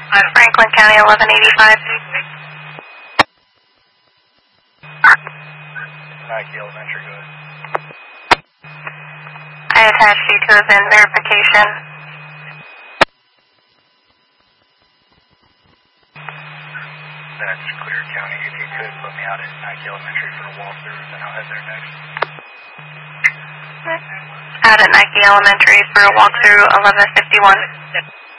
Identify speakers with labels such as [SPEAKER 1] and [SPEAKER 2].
[SPEAKER 1] Franklin County 1185.
[SPEAKER 2] Nike Elementary, go ahead.
[SPEAKER 1] I attached you to a VIN verification.
[SPEAKER 2] That's Clear County. If you could put me out at Nike Elementary for a walkthrough, then I'll head there next.
[SPEAKER 1] Out at Nike Elementary for a walkthrough 1151.